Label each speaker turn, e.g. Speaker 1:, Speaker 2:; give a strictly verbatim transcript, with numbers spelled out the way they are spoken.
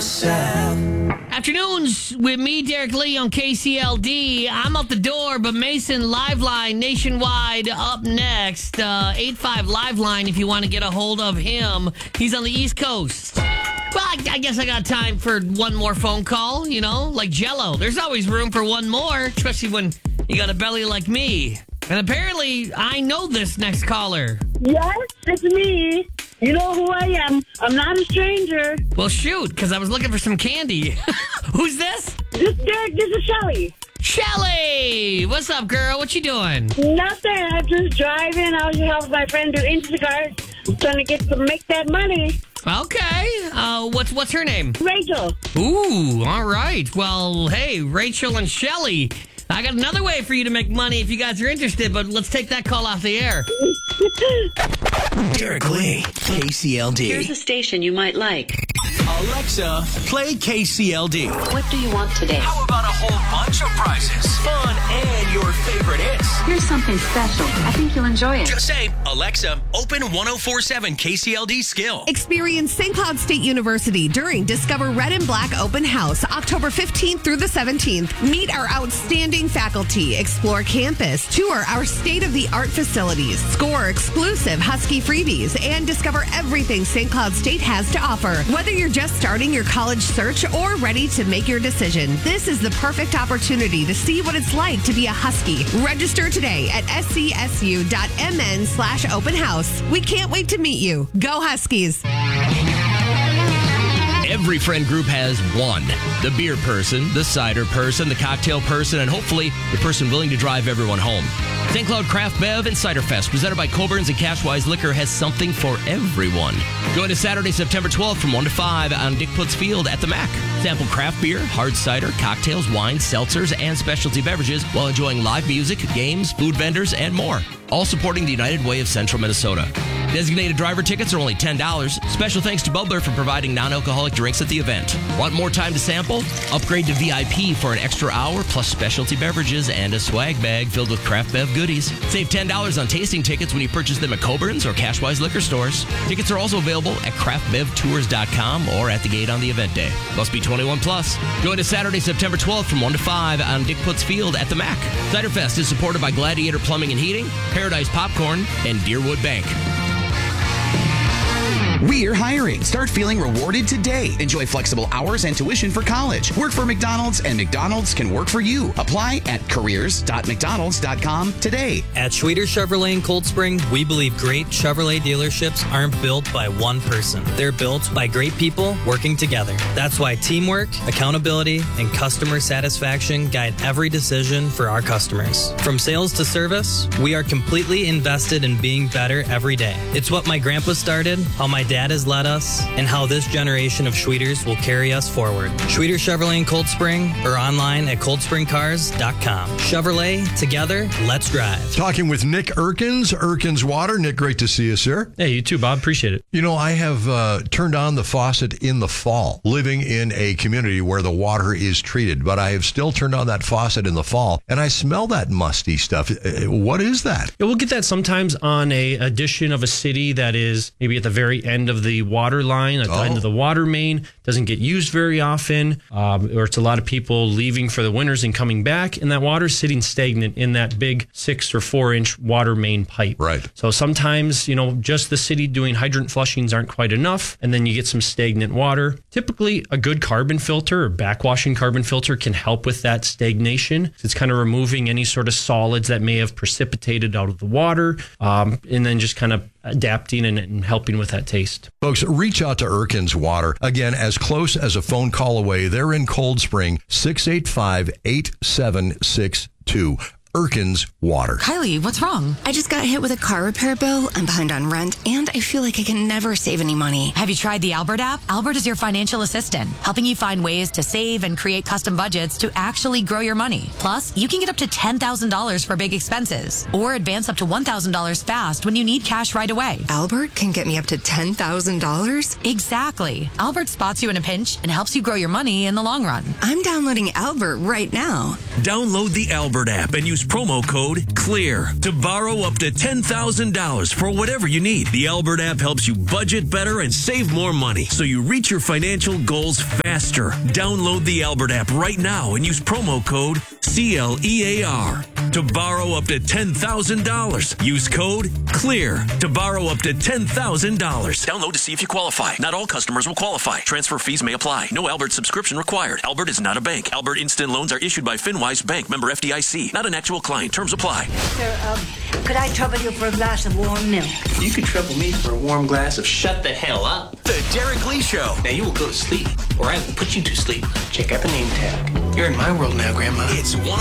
Speaker 1: myself.
Speaker 2: Afternoons with me, Derek Lee, on K C L D. I'm out the door, but Mason Liveline Nationwide up next. Uh, eight five Liveline if you want to get a hold of him. He's on the East Coast. Well, I, I guess I got time for one more phone call, you know, like Jell-O. There's always room for one more, especially when you got a belly like me. And apparently, I know this next caller.
Speaker 3: Yes, it's me. You know who I am. I'm not a stranger.
Speaker 2: Well, shoot, because I was looking for some candy. Who's this?
Speaker 3: This Derek, this is Shelly.
Speaker 2: Shelly! What's up, girl? What you doing?
Speaker 3: Nothing. I'm just driving. I was just helping my friend do Instacart. I'm trying to get to make that money.
Speaker 2: Okay. Uh, what's what's her name?
Speaker 3: Rachel.
Speaker 2: Ooh, all right. Well, hey, Rachel and Shelly, I got another way for you to make money if you guys are interested, but let's take that call off the air.
Speaker 1: Derek Lee, K C L D.
Speaker 4: Here's a station you might like.
Speaker 1: Alexa, play K C L D.
Speaker 4: What do you want today?
Speaker 1: How about a whole bunch of prizes, fun, and your favorite hits?
Speaker 4: Here's something special. I think you'll enjoy it.
Speaker 1: Just say, Alexa, open one oh four point seven K C L D skill.
Speaker 5: Experience Saint Cloud State University during Discover Red and Black Open House, October fifteenth through the seventeenth. Meet our outstanding faculty, explore campus, tour our state-of-the-art facilities, score exclusive Husky freebies, and discover everything Saint Cloud State has to offer. Whether you're just starting your college search or ready to make your decision, this is the perfect opportunity to see what it's like to be a Husky. Register today at scsu.mn slash open house. We can't wait to meet you. Go Huskies.
Speaker 6: Every friend group has one. The beer person, the cider person, the cocktail person, and hopefully the person willing to drive everyone home. Saint Cloud Craft Bev and Cider Fest, presented by Coburn's and Cashwise Liquor, has something for everyone. Join us Saturday, September twelfth from one to five on Dick Putz Field at the Mac. Sample craft beer, hard cider, cocktails, wines, seltzers, and specialty beverages while enjoying live music, games, food vendors, and more. All supporting the United Way of Central Minnesota. Designated driver tickets are only ten dollars. Special thanks to Bubbler for providing non-alcoholic drinks at the event. Want more time to sample? Upgrade to V I P for an extra hour, plus specialty beverages and a swag bag filled with craft bev goodies. Save ten dollars on tasting tickets when you purchase them at Coburn's or Cashwise Liquor Stores. Tickets are also available at craft bev tours dot com or at the gate on the event day. Must be twenty-one plus. Join us Saturday, September twelfth from one to five on Dick Putz Field at the Mac. Cider Fest is supported by Gladiator Plumbing and Heating, Paradise Popcorn, and Deerwood Bank.
Speaker 7: We're hiring. Start feeling rewarded today. Enjoy flexible hours and tuition for college. Work for McDonald's, and McDonald's can work for you. Apply at careers dot mcdonalds dot com today.
Speaker 8: At Schweter Chevrolet in Cold Spring, we believe great Chevrolet dealerships aren't built by one person. They're built by great people working together. That's why teamwork, accountability, and customer satisfaction guide every decision for our customers. From sales to service, we are completely invested in being better every day. It's what my grandpa started, how my dad has led us, and how this generation of Schweters will carry us forward. Schweter Chevrolet in Cold Spring or online at cold spring cars dot com. Chevrolet, together, let's drive.
Speaker 9: Talking with Nick Erkins, Erkins Water. Nick, great to see you, sir.
Speaker 10: Hey, you too, Bob. Appreciate it.
Speaker 9: You know, I have uh, turned on the faucet in the fall, living in a community where the water is treated, but I have still turned on that faucet in the fall, and I smell that musty stuff. What is that?
Speaker 10: Yeah, we'll get that sometimes on a addition of a city that is maybe at the very end of the water line, at the
Speaker 9: oh.
Speaker 10: end of the water main, doesn't get used very often, um, or it's a lot of people leaving for the winters and coming back, and that water's sitting stagnant in that big six or four inch water main pipe.
Speaker 9: Right.
Speaker 10: So sometimes, you know, just the city doing hydrant flushings aren't quite enough, and then you get some stagnant water. Typically, a good carbon filter or backwashing carbon filter can help with that stagnation. It's kind of removing any sort of solids that may have precipitated out of the water, um, and then just kind of adapting and, and helping with that taste.
Speaker 9: Folks, reach out to Erkins Water. Again, as close as a phone call away. They're in Cold Spring, six eight five, eight seven six two. Erkins Water.
Speaker 11: Kylie, what's wrong? I just got hit with a car repair bill. I'm behind on rent, and I feel like I can never save any money.
Speaker 12: Have you tried the Albert app? Albert is your financial assistant, helping you find ways to save and create custom budgets to actually grow your money. Plus, you can get up to ten thousand dollars for big expenses, or advance up to one thousand dollars fast when you need cash right away.
Speaker 11: Albert can get me up to ten thousand dollars?
Speaker 12: Exactly. Albert spots you in a pinch and helps you grow your money in the long run.
Speaker 11: I'm downloading Albert right now.
Speaker 1: Download the Albert app and use use promo code CLEAR to borrow up to ten thousand dollars for whatever you need. The Albert app helps you budget better and save more money so you reach your financial goals faster. Download the Albert app right now and use promo code C L E A R to borrow up to ten thousand dollars. Use code CLEAR to borrow up to ten thousand dollars. Download to see if you qualify. Not all customers will qualify. Transfer fees may apply. No Albert subscription required. Albert is not a bank. Albert Instant Loans are issued by FinWise Bank, member F D I C. Not an actual client. Terms apply.
Speaker 13: Sir, um, could I trouble you for a glass of warm milk?
Speaker 14: You could trouble me for a warm glass of shut the hell up.
Speaker 1: The Derek Lee Show.
Speaker 14: Now you will go to sleep, or I will put you to sleep. Check out the name tag. You're in my world now, Grandma.
Speaker 1: It's one